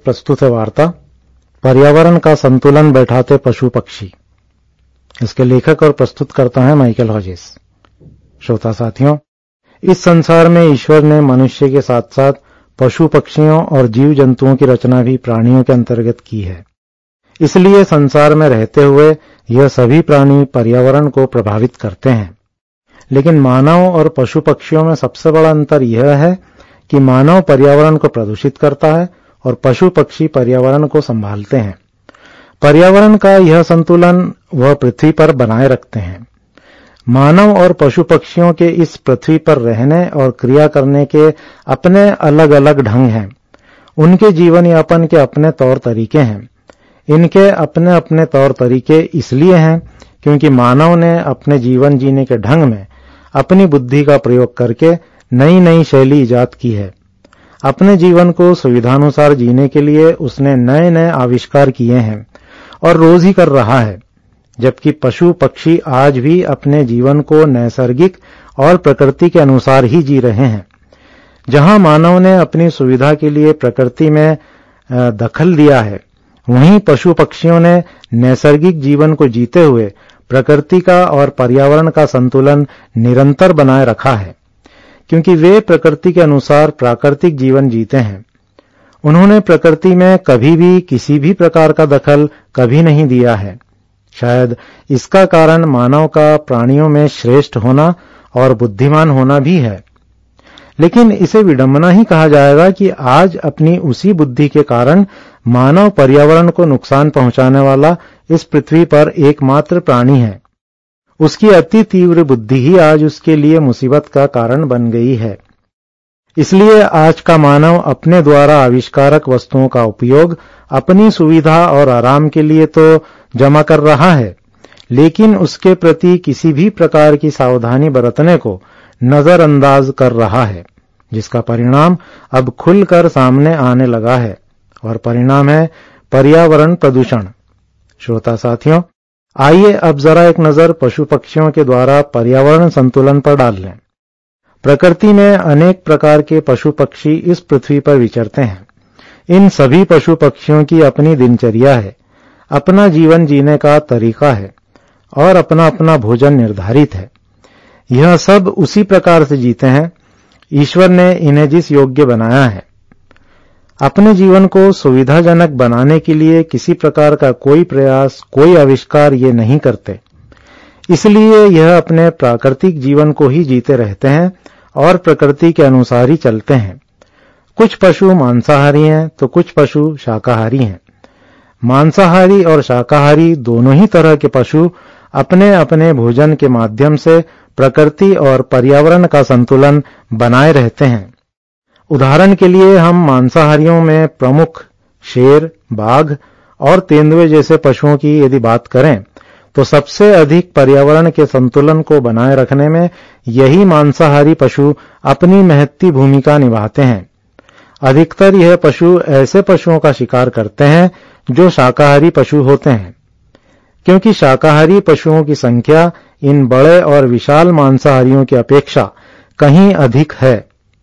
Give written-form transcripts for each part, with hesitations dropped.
प्रस्तुत है वार्ता पर्यावरण का संतुलन बैठाते पशु पक्षी। इसके लेखक और प्रस्तुतकर्ता हैं माइकल हॉजिस। श्रोता साथियों, इस संसार में ईश्वर ने मनुष्य के साथ साथ पशु पक्षियों और जीव जंतुओं की रचना भी प्राणियों के अंतर्गत की है। इसलिए संसार में रहते हुए यह सभी प्राणी पर्यावरण को प्रभावित करते हैं। लेकिन मानव और पशु पक्षियों में सबसे बड़ा अंतर यह है कि मानव पर्यावरण को प्रदूषित करता है और पशु पक्षी पर्यावरण को संभालते हैं। पर्यावरण का यह संतुलन वह पृथ्वी पर बनाए रखते हैं। मानव और पशु पक्षियों के इस पृथ्वी पर रहने और क्रिया करने के अपने अलग अलग ढंग हैं। उनके जीवन यापन के अपने तौर तरीके हैं। इनके अपने अपने तौर तरीके इसलिए हैं क्योंकि मानव ने अपने जीवन जीने के ढंग में अपनी बुद्धि का प्रयोग करके नई नई शैली इजाद की है। अपने जीवन को सुविधानुसार जीने के लिए उसने नए नए आविष्कार किए हैं और रोज ही कर रहा है। जबकि पशु पक्षी आज भी अपने जीवन को नैसर्गिक और प्रकृति के अनुसार ही जी रहे हैं। जहां मानव ने अपनी सुविधा के लिए प्रकृति में दखल दिया है, वहीं पशु पक्षियों ने नैसर्गिक जीवन को जीते हुए प्रकृति का और पर्यावरण का संतुलन निरंतर बनाए रखा है, क्योंकि वे प्रकृति के अनुसार प्राकृतिक जीवन जीते हैं। उन्होंने प्रकृति में कभी भी किसी भी प्रकार का दखल कभी नहीं दिया है। शायद इसका कारण मानव का प्राणियों में श्रेष्ठ होना और बुद्धिमान होना भी है। लेकिन इसे विडंबना ही कहा जाएगा कि आज अपनी उसी बुद्धि के कारण मानव पर्यावरण को नुकसान पहुंचाने वाला इस पृथ्वी पर एकमात्र प्राणी है। उसकी अति तीव्र बुद्धि ही आज उसके लिए मुसीबत का कारण बन गई है। इसलिए आज का मानव अपने द्वारा आविष्कारक वस्तुओं का उपयोग अपनी सुविधा और आराम के लिए तो जमा कर रहा है, लेकिन उसके प्रति किसी भी प्रकार की सावधानी बरतने को नजरअंदाज कर रहा है, जिसका परिणाम अब खुलकर सामने आने लगा है। और परिणाम है पर्यावरण प्रदूषण। श्रोता साथियों, आइए अब जरा एक नजर पशु पक्षियों के द्वारा पर्यावरण संतुलन पर डाल लें। प्रकृति में अनेक प्रकार के पशु पक्षी इस पृथ्वी पर विचरते हैं। इन सभी पशु पक्षियों की अपनी दिनचर्या है, अपना जीवन जीने का तरीका है और अपना अपना भोजन निर्धारित है। यह सब उसी प्रकार से जीते हैं ईश्वर ने इन्हें जिस योग्य बनाया है। अपने जीवन को सुविधाजनक बनाने के लिए किसी प्रकार का कोई प्रयास, कोई आविष्कार ये नहीं करते। इसलिए यह अपने प्राकृतिक जीवन को ही जीते रहते हैं और प्रकृति के अनुसार ही चलते हैं। कुछ पशु मांसाहारी हैं तो कुछ पशु शाकाहारी हैं। मांसाहारी और शाकाहारी दोनों ही तरह के पशु अपने अपने भोजन के माध्यम से प्रकृति और पर्यावरण का संतुलन बनाए रहते हैं। उदाहरण के लिए हम मांसाहारियों में प्रमुख शेर, बाघ और तेंदुए जैसे पशुओं की यदि बात करें तो सबसे अधिक पर्यावरण के संतुलन को बनाए रखने में यही मांसाहारी पशु अपनी महत्ती भूमिका निभाते हैं। अधिकतर यह पशु ऐसे पशुओं का शिकार करते हैं जो शाकाहारी पशु होते हैं, क्योंकि शाकाहारी पशुओं की संख्या इन बड़े और विशाल मांसाहारियों की अपेक्षा कहीं अधिक है।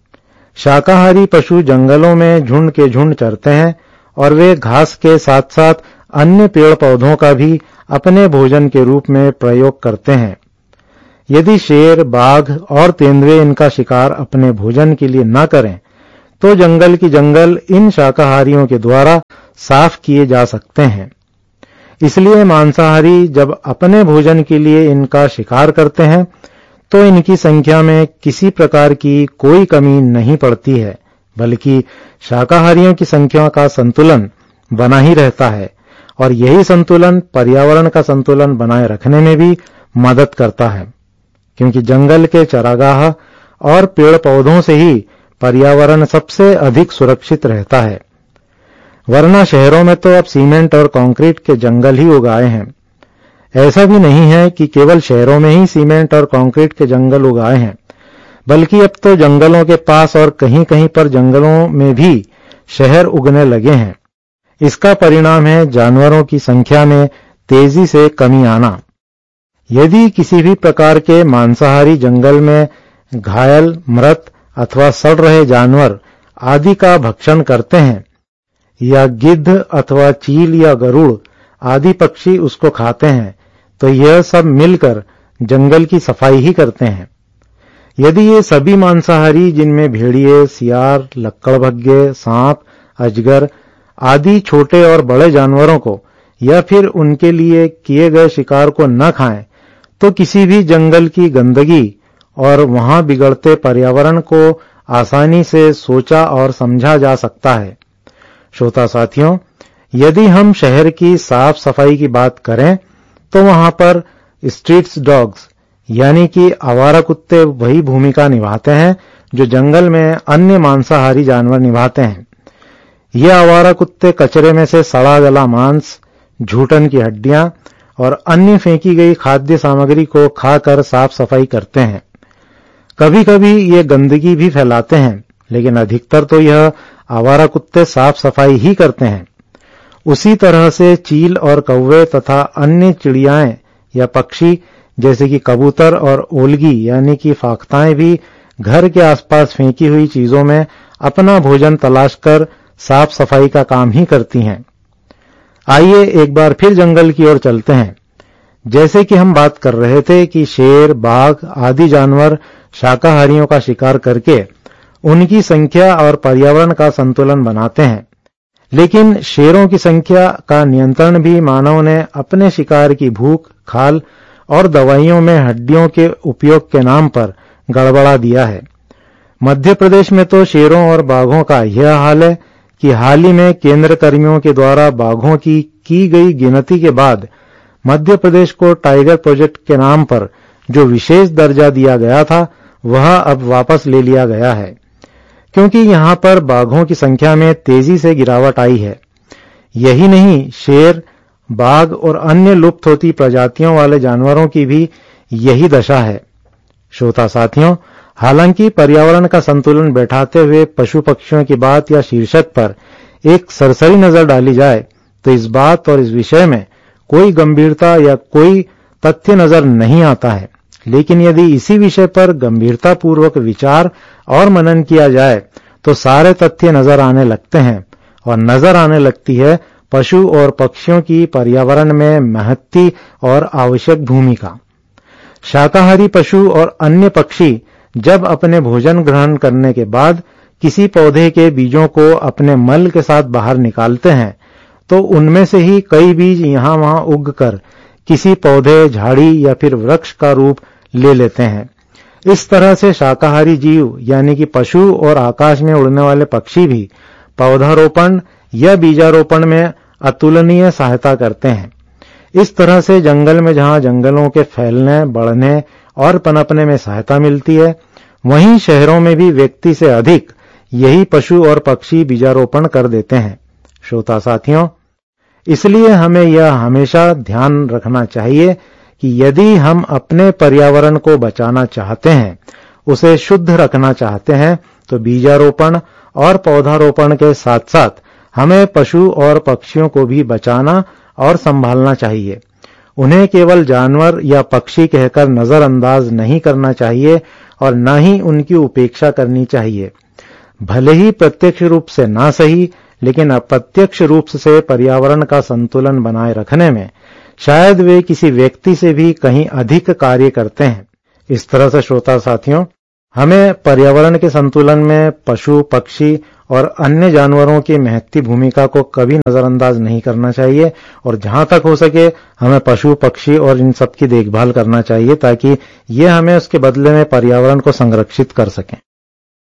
शाकाहारी पशु जंगलों में झुंड के झुंड चरते हैं और वे घास के साथ साथ अन्य पेड़ पौधों का भी अपने भोजन के रूप में प्रयोग करते हैं। यदि शेर, बाघ और तेंदुए इनका शिकार अपने भोजन के लिए न करें तो जंगल की जंगल इन शाकाहारियों के द्वारा साफ किए जा सकते हैं। इसलिए मांसाहारी जब अपने भोजन के लिए इनका शिकार करते हैं तो इनकी संख्या में किसी प्रकार की कोई कमी नहीं पड़ती है, बल्कि शाकाहारियों की संख्या का संतुलन बना ही रहता है। और यही संतुलन पर्यावरण का संतुलन बनाए रखने में भी मदद करता है, क्योंकि जंगल के चारागाह और पेड़ पौधों से ही पर्यावरण सबसे अधिक सुरक्षित रहता है। वरना शहरों में तो अब सीमेंट और कंक्रीट के जंगल ही उगाए हैं। ऐसा भी नहीं है कि केवल शहरों में ही सीमेंट और कंक्रीट के जंगल उगाए हैं, बल्कि अब तो जंगलों के पास और कहीं कहीं पर जंगलों में भी शहर उगने लगे हैं। इसका परिणाम है जानवरों की संख्या में तेजी से कमी आना। यदि किसी भी प्रकार के मांसाहारी जंगल में घायल, मृत अथवा सड़ रहे जानवर आदि का भक्षण करते हैं या गिद्ध अथवा चील या गरुड़ आदि पक्षी उसको खाते हैं, तो यह सब मिलकर जंगल की सफाई ही करते हैं। यदि ये सभी मांसाहारी, जिनमें भेड़िए, सियार, लक्कड़भग्गे, सांप, अजगर आदि छोटे और बड़े जानवरों को या फिर उनके लिए किए गए शिकार को न खाएं, तो किसी भी जंगल की गंदगी और वहां बिगड़ते पर्यावरण को आसानी से सोचा और समझा जा सकता है। श्रोता साथियों, यदि हम शहर की साफ सफाई की बात करें तो वहां पर स्ट्रीट्स डॉग्स यानी कि आवारा कुत्ते वही भूमिका निभाते हैं जो जंगल में अन्य मांसाहारी जानवर निभाते हैं। ये आवारा कुत्ते कचरे में से सड़ा गला मांस, झूठन की हड्डियां और अन्य फेंकी गई खाद्य सामग्री को खाकर साफ सफाई करते हैं। कभी कभी ये गंदगी भी फैलाते हैं, लेकिन अधिकतर तो यह आवारा कुत्ते साफ सफाई ही करते हैं। उसी तरह से चील और कौवे तथा अन्य चिड़ियाएं या पक्षी जैसे कि कबूतर और ओलगी यानी कि फाख्ताएं भी घर के आसपास फेंकी हुई चीजों में अपना भोजन तलाश कर साफ सफाई का काम ही करती हैं। आइए एक बार फिर जंगल की ओर चलते हैं। जैसे कि हम बात कर रहे थे कि शेर, बाघ आदि जानवर शाकाहारियों का शिकार करके उनकी संख्या और पर्यावरण का संतुलन बनाते हैं, लेकिन शेरों की संख्या का नियंत्रण भी मानव ने अपने शिकार की भूख, खाल और दवाइयों में हड्डियों के उपयोग के नाम पर गड़बड़ा दिया है। मध्य प्रदेश में तो शेरों और बाघों का यह हाल है कि हाल ही में केंद्र कर्मियों के द्वारा बाघों की गई गिनती के बाद मध्य प्रदेश को टाइगर प्रोजेक्ट के नाम पर जो विशेष दर्जा दिया गया था, वह अब वापस ले लिया गया है, क्योंकि यहां पर बाघों की संख्या में तेजी से गिरावट आई है। यही नहीं, शेर, बाघ और अन्य लुप्त होती प्रजातियों वाले जानवरों की भी यही दशा है। श्रोता साथियों, हालांकि पर्यावरण का संतुलन बैठाते हुए पशु पक्षियों की बात या शीर्षक पर एक सरसरी नजर डाली जाए तो इस बात और इस विषय में कोई गंभीरता या कोई तथ्य नजर नहीं आता है। लेकिन यदि इसी विषय पर गंभीरता पूर्वक विचार और मनन किया जाए तो सारे तथ्य नजर आने लगते हैं और नजर आने लगती है पशु और पक्षियों की पर्यावरण में महत्ती और आवश्यक भूमिका। शाकाहारी पशु और अन्य पक्षी जब अपने भोजन ग्रहण करने के बाद किसी पौधे के बीजों को अपने मल के साथ बाहर निकालते हैं, तो उनमें से ही कई बीज यहां वहां उगकर किसी पौधे, झाड़ी या फिर वृक्ष का रूप ले लेते हैं। इस तरह से शाकाहारी जीव यानी कि पशु और आकाश में उड़ने वाले पक्षी भी पौधारोपण या बीजारोपण में अतुलनीय सहायता करते हैं। इस तरह से जंगल में जहां जंगलों के फैलने, बढ़ने और पनपने में सहायता मिलती है, वहीं शहरों में भी व्यक्ति से अधिक यही पशु और पक्षी बीजारोपण कर देते हैं। श्रोता साथियों, इसलिए हमें यह हमेशा ध्यान रखना चाहिए कि यदि हम अपने पर्यावरण को बचाना चाहते हैं, उसे शुद्ध रखना चाहते हैं, तो बीजारोपण और पौधारोपण के साथ साथ हमें पशु और पक्षियों को भी बचाना और संभालना चाहिए। उन्हें केवल जानवर या पक्षी कहकर नजरअंदाज नहीं करना चाहिए और न ही उनकी उपेक्षा करनी चाहिए। भले ही प्रत्यक्ष रूप से ना सही, लेकिन अप्रत्यक्ष रूप से पर्यावरण का संतुलन बनाए रखने में शायद वे किसी व्यक्ति से भी कहीं अधिक कार्य करते हैं। इस तरह से श्रोता साथियों, हमें पर्यावरण के संतुलन में पशु, पक्षी और अन्य जानवरों की महत्ती भूमिका को कभी नजरअंदाज नहीं करना चाहिए और जहां तक हो सके हमें पशु, पक्षी और इन सब की देखभाल करना चाहिए ताकि ये हमें उसके बदले में पर्यावरण को संरक्षित कर सकें।